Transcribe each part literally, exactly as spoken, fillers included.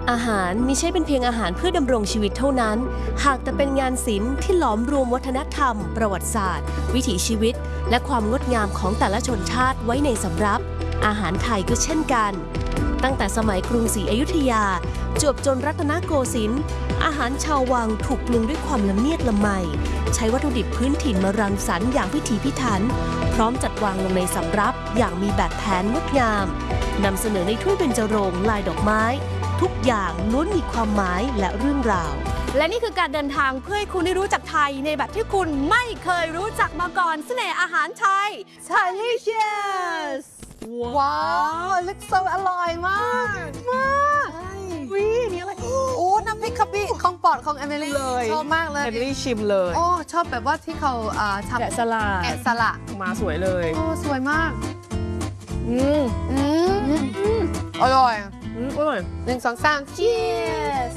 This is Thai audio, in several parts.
อาหารมิใช่เป็นเพียงอาหารเพื่อดำรงชีวิตเท่านั้นหากแต่เป็นงานศิลป์ที่หลอมรวมวัฒนธรรมประวัติศาสตร์วิถีชีวิตและความงดงามของแต่ละชนชาติไว้ในสำรับอาหารไทยก็เช่นกันตั้งแต่สมัยกรุงศรีอยุธยาจวบจนรัตนโกสินทร์อาหารชาววังถูกปรุงด้วยความละเมียดละไมใช้วัตถุดิบพื้นถิ่นมารังสรรค์อย่างพิถีพิถันพร้อมจัดวางลงในสำรับอย่างมีแบบแผนงดงามนำเสนอในถ้วยเบญจรงค์ลายดอกไม้ทุกอย่างล้วนมีความหมายและเรื่องราวและนี่คือการเดินทางเพื่อให้คุณได้รู้จักไทยในแบบที่คุณไม่เคยรู้จักมาก่อนเสน่ห์อาหารไทย Delicious ว้าวลึกโซอร่อยมากมากวินี่อะไรโอ้น้ำพริกกะปิของปอดของเอมิลี่เลยชอบมากเลยเอมิลี่ชิมเลยโอ้ชอบแบบว่าที่เขาทำแกะสลักแกะสลักมาสวยเลยโอ้สวยมากอืมอืมอร่อยอืมอร่อยหนึ่งสองสาม cheers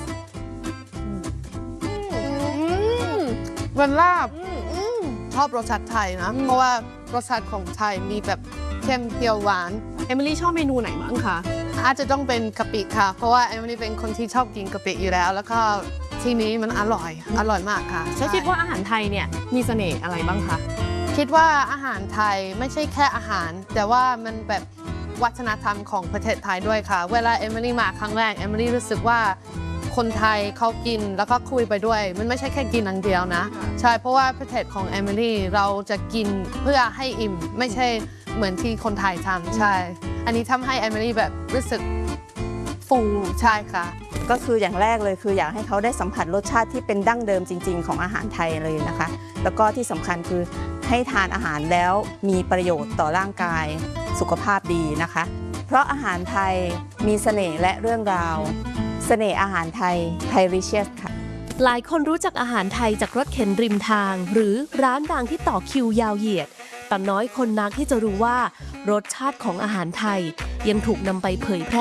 วันลาบชอบรสชาติไทยนะเพราะว่ารสชาติของไทยมีแบบเค็มเปรี้ยวหวานเอมิลี่ชอบเมนูไหนบ้างคะอาจจะต้องเป็นกะปิค่ะเพราะว่าเอมิลี่เป็นคนที่ชอบกินกะปิอยู่แล้วแล้วก็ที่นี้มันอร่อยอร่อยมากค่ะแล้วคิดว่าอาหารไทยเนี่ยมีเสน่ห์อะไรบ้างคะคิดว่าอาหารไทยไม่ใช่แค่อาหารแต่ว่ามันแบบวัฒนธรรมของประเทศไทยด้วยค่ะเวลาเอมิลี่มาครั้งแรกเอมิลี่รู้สึกว่าคนไทยเขากินแล้วก็คุยไปด้วยมันไม่ใช่แค่กินอย่างเดียวนะใช่เพราะว่าประเทศของเอมิลี่เราจะกินเพื่อให้อิ่มไม่ใช่เหมือนที่คนไทยทำใช่อันนี้ทำให้เอมิลี่แบบรู้สึกฟูใช่ค่ะก็คืออย่างแรกเลยคืออยากให้เขาได้สัมผัสรสชาติที่เป็นดั้งเดิมจริงๆของอาหารไทยเลยนะคะแล้วก็ที่สำคัญคือให้ทานอาหารแล้วมีประโยชน์ต่อร่างกายสุขภาพดีนะคะเพราะอาหารไทยมีเสน่ห์และเรื่องราวเสน่ห์อาหารไทย Delicious ค่ะหลายคนรู้จักอาหารไทยจากรถเข็นริมทางหรือร้านดังที่ต่อคิวยาวเหยียดแต่น้อยคนนักที่จะรู้ว่ารสชาติของอาหารไทยยังถูกนำไปเผยแพร่